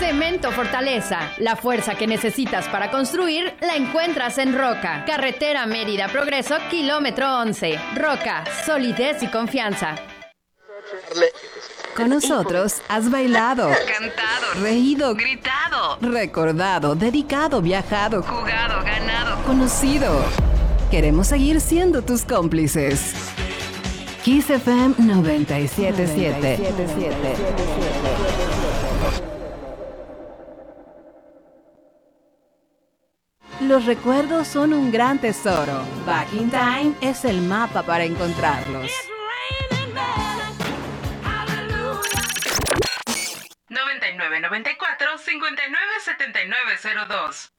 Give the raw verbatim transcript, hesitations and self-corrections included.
Cemento Fortaleza. La fuerza que necesitas para construir la encuentras en Roca. Carretera Mérida Progreso, kilómetro once. Roca, solidez y confianza. Con nosotros has bailado, cantado, reído, gritado, recordado, dedicado, viajado, jugado, ganado, conocido. Queremos seguir siendo tus cómplices. Kiss F M noventa y siete punto siete. Los recuerdos son un gran tesoro. Back in Time es el mapa para encontrarlos. noventa y nueve noventa y cuatro cincuenta y nueve setenta y nueve cero dos.